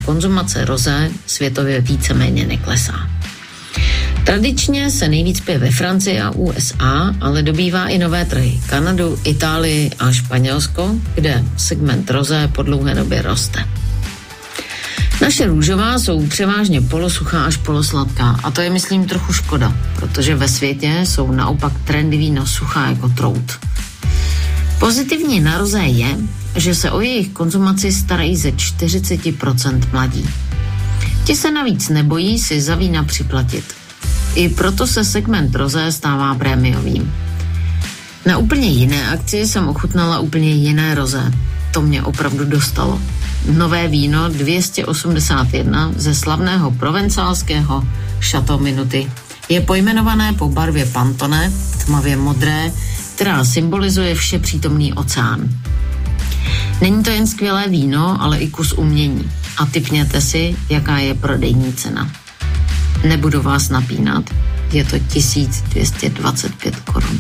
konzumace rosé světově víceméně neklesá. Tradičně se nejvíc pije ve Francii a USA, ale dobývá i nové trhy. Kanadu, Itálii a Španělsko, kde segment rosé po dlouhé době roste. Naše růžová jsou převážně polosuchá až polosladká a to je, myslím, trochu škoda, protože ve světě jsou naopak trendy vína suchá jako trout. Pozitivní na rosé je, že se o jejich konzumaci starají ze 40% mladí. Ti se navíc nebojí si za vína připlatit. I proto se segment rosé stává prémiovým. Na úplně jiné akci jsem ochutnala úplně jiné rosé. To mě opravdu dostalo. Nové víno 281 ze slavného provencálského Chateau Minuty je pojmenované po barvě Pantone, tmavě modré, která symbolizuje všepřítomný oceán. Není to jen skvělé víno, ale i kus umění. A tipněte si, jaká je prodejní cena. Nebudu vás napínat, je to 1225 korun.